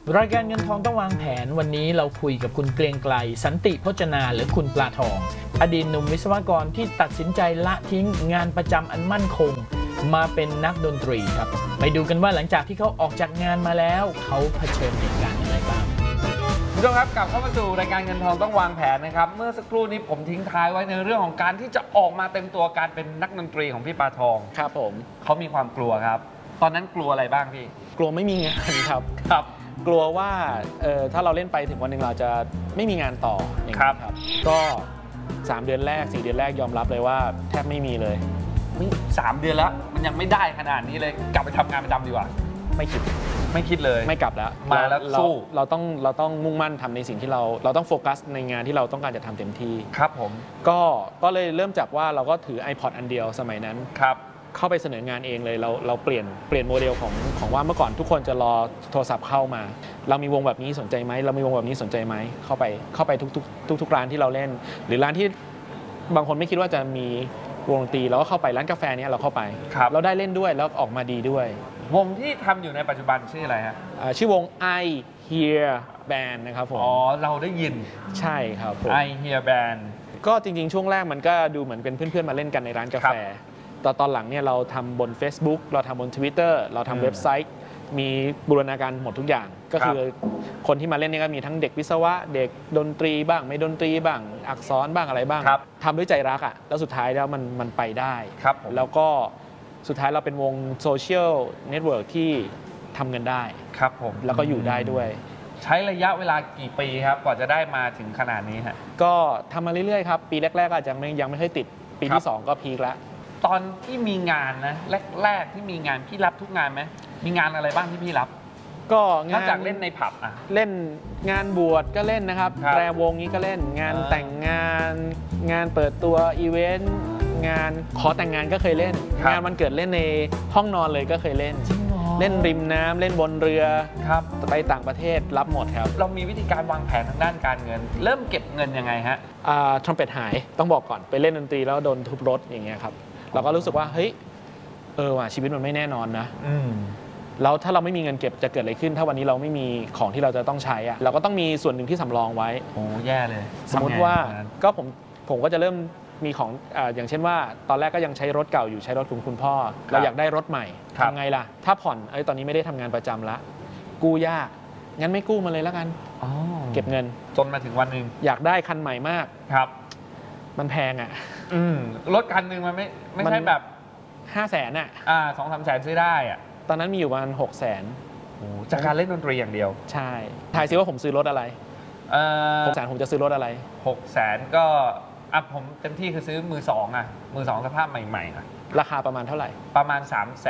รายการเงินทองต้องวางแผนวันนี้เราคุยกับคุณเกรียงไกรสันติพจนาหรือคุณปลาทองอดีตหนุ่มวิศวกรที่ตัดสินใจละทิ้งงานประจำอันมั่นคงมาเป็นนักดนตรีครับไปดูกันว่าหลังจากที่เขาออกจากงานมาแล้วเขาเผชิญเหตุการณ์อะไรบ้างคุณผู้ชมครับกลับเข้ามาสู่รายการเงินทองต้องวางแผนนะครับเมื่อสักครู่นี้ผมทิ้งท้ายไว้ในเรื่องของการที่จะออกมาเต็มตัวการเป็นนักดนตรีของพี่ปลาทองครับผมเขามีความกลัวครับตอนนั้นกลัวอะไรบ้างพี่กลัวไม่มีงานครับครับกลัวว่าถ้าเราเล่นไปถึงวันหนึ่งเราจะไม่มีงานต่ออย่างนี้ครับก็3 เดือนแรก4 เดือนแรกยอมรับเลยว่าแทบไม่มีเลย 3 เดือนแล้วมันยังไม่ได้ขนาดนี้เลยกลับไปทำงานประจำดีกว่าไม่คิดเลยไม่กลับแล้วมาแล้วสู้เราต้องมุ่งมั่นทำในสิ่งที่เราต้องโฟกัสในงานที่เราต้องการจะทำเต็มที่ครับผมก็เลยเริ่มจากว่าเราก็ถือ iPod อันเดียวสมัยนั้นครับเข้าไปเสนองานเองเลยเราเปลี่ยนโมเดลของว่าเมื่อก่อนทุกคนจะรอโทรศัพท์เข้ามาเรามีวงแบบนี้สนใจไหมเรามีวงแบบนี้สนใจไหมเข้าไปทุกร้านที่เราเล่นหรือร้านที่บางคนไม่คิดว่าจะมีวงดนตรีเราก็เข้าไปร้านกาแฟนี้เราเข้าไปเราได้เล่นด้วยแล้วออกมาดีด้วยวงที่ทำอยู่ในปัจจุบันชื่ออะไรฮะชื่อวง I Hear Band นะครับผมเราได้ยินใช่ครับผม I Hear Band ก็จริงๆช่วงแรกมันก็ดูเหมือนเป็นเพื่อนๆมาเล่นกันในร้านกาแฟตอนหลังเนี่ยเราทำบน Facebook เราทำบน Twitter เราทำเว็บไซต์มีบูรณาการหมดทุกอย่างก็คือคนที่มาเล่นเนี่ยก็มีทั้งเด็กวิศวะเด็กดนตรีบ้างไม่ดนตรีบ้างอักษรบ้างอะไรบ้างทำด้วยใจรักอ่ะแล้วสุดท้ายแล้วมันไปได้แล้วก็สุดท้ายเราเป็นวงโซเชียลเน็ตเวิร์กที่ทำเงินได้ครับผมแล้วก็อยู่ได้ด้วยใช้ระยะเวลากี่ปีครับกว่าจะได้มาถึงขนาดนี้ฮะก็ทำมาเรื่อยๆครับปีแรกๆอาจจะยังไม่ค่อยติดปีที่2ก็พีคแล้วตอนที่มีงานนะแรกที่มีงานพี่รับทุกงานไหมมีงานอะไรบ้างที่พี่รับก็นอกจากเล่นในผับอ่ะเล่นงานบวชก็เล่นนะครับแตรวงนี้ก็เล่นงานแต่งงานเปิดตัวอีเวนต์งานขอแต่งงานก็เคยเล่นงานวันเกิดเล่นในห้องนอนเลยก็เคยเล่นเล่นริมน้ำเล่นบนเรือครับไปต่างประเทศรับหมดครับเรามีวิธีการวางแผนทางด้านการเงินเริ่มเก็บเงินยังไงฮะทรัมเป็ตหายต้องบอกก่อนไปเล่นดนตรีแล้วโดนทุบรถอย่างเงี้ยครับเราก็รู้สึกว่าเฮ้ยว่ะชีวิตมันไม่แน่นอนนะแล้วถ้าเราไม่มีเงินเก็บจะเกิดอะไรขึ้นถ้าวันนี้เราไม่มีของที่เราจะต้องใช้เราก็ต้องมีส่วนหนึ่งที่สำรองไว้โอ้แย่เลยสมมติว่าก็ผมก็จะเริ่มมีของอย่างเช่นว่าตอนแรกก็ยังใช้รถเก่าอยู่ใช้รถของคุณพ่อเราอยากได้รถใหม่ทำไงล่ะถ้าผ่อนตอนนี้ไม่ได้ทำงานประจำละกู้ยากงั้นไม่กู้มาเลยแล้วกันเก็บเงินจนมาถึงวันหนึ่งอยากได้คันใหม่มากครับมันแพงรถคันหนึ่งมันไม่ใช่แบบ 500,000อ่ะ 2-3 แสนซื้อได้อ่ะตอนนั้นมีอยู่ประมาณ600,000 จากการเล่นดนตรีอย่างเดียวใช่ทายซิว่าผมซื้อรถอะไร600,000ผมจะซื้อรถอะไร 600,000ก็ผมเต็มที่คือซื้อมือสองสภาพใหม่ๆราคาประมาณเท่าไหร่ประมาณ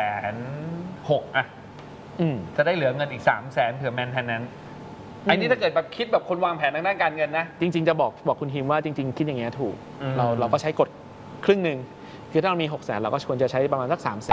360,000จะได้เหลือเงินอีก300,000เผื่อแมนเทนแนนซ์ไอ้นี่ถ้าเกิดแบบคิดแบบคนวางแผนทางด้านการเงินนะจริงๆจะบอกคุณฮิมว่าจริงๆคิดอย่างเงี้ยถูกเราก็ใช้กฎครึ่งหนึ่งคือถ้าเรามี600,000เราก็ควรจะใช้ประมาณสัก300,000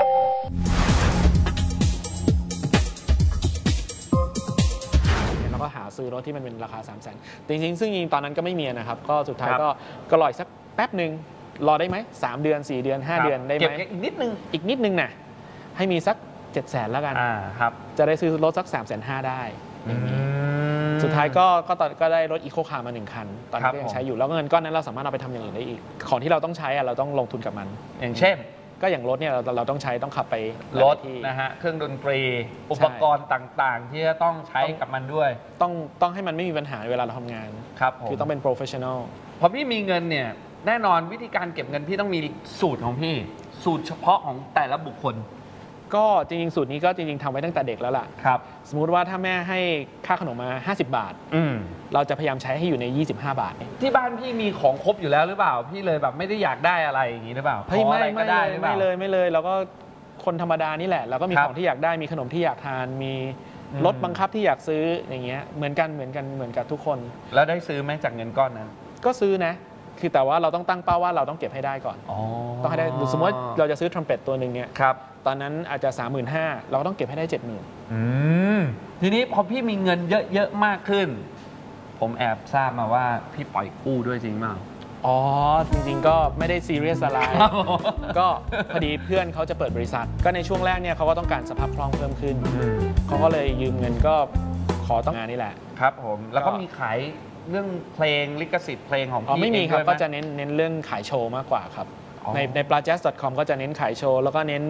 แล้วก็หาซื้อรถที่มันเป็นราคา300,000จริงๆซึ่งตอนนั้นก็ไม่มีนะครับก็สุดท้ายก็รอสักแป๊บหนึ่งรอได้ไหม3 เดือน4 เดือน5 เดือนได้ไหมเก็บอีกนิดนึงนะให้มีสัก700,000แล้วกันครับจะได้ซื้อรถสัก350,000ได้อย่างนี้สุดท้ายก็ได้รถอีโคคาร์มา1 คันตอนนี้ก็ยังใช้อยู่แล้วเงินก้อนนั้นเราสามารถเอาไปทำอย่างอื่นได้อีกของที่เราต้องใช้เราต้องลงทุนกับมันอย่างเช่นก็อย่างรถเนี่ยเราต้องขับไปรถนะฮะเครื่องดนตรีอุปกรณ์ต่างๆที่จะต้องใช้กับมันด้วยต้องให้มันไม่มีปัญหาเวลาเราทำงานครับคือต้องเป็นโปรเฟชชั่นอลพอพี่มีเงินเนี่ยแน่นอนวิธีการเก็บเงินพี่ต้องมีสูตรของพี่สูตรเฉพาะของแต่ละบุคคลก็จริงๆสูตรนี้ก็จริงๆทำไว้ตั้งแต่เด็กแล้วล่ะครับสมมุติว่าถ้าแม่ให้ค่าขนมมา50 บาทเราจะพยายามใช้ให้อยู่ใน25 บาทที่บ้านพี่มีของครบอยู่แล้วหรือเปล่าพี่เลยแบบไม่ได้อยากได้อะไรอย่างนี้หรือเปล่าขออะไรก็ได้ไม่เลยเราก็คนธรรมดานี่แหละเราก็มีของที่อยากได้มีขนมที่อยากทานมีรถบังคับที่อยากซื้ออย่างเงี้ยเหมือนกันทุกคนแล้วได้ซื้อไหมจากเงินก้อนนั้นก็ซื้อนะคือแต่ว่าเราต้องตั้งเป้าว่าเราต้องเก็บให้ได้ก่อนต้องให้ได้สมมติเราจะซื้อทรัมเป็ตตัวหนึ่งเนี่ยตอนนั้นอาจจะ 35,000 เราก็ต้องเก็บให้ได้ 70,000ทีนี้พอพี่มีเงินเยอะๆมากขึ้นผมแอบทราบมาว่าพี่ปล่อยกู้ด้วยจริงมั้ยจริงๆก็ไม่ได้ซีเรียสอะไรก็พอดีเพื่อนเขาจะเปิดบริษัทก็ในช่วงแรกเนี่ยเขาก็ต้องการสภาพคล่องเพิ่มขึ้นเขาก็เลยยืมเงินก็ขขอต้องงานนี่แหละครับผมแล้วก็ก็มีขายเรื่องเพลงลิขสิทธิ์เพลงของอ๋อพี่ไม่มีเองครับด้วยไหก็จะเน้นเรื่องขายโชว์มากกว่าครับอ๋อใน playjazz.com ก็จะเน้นขายโชว์แล้วก็เน้น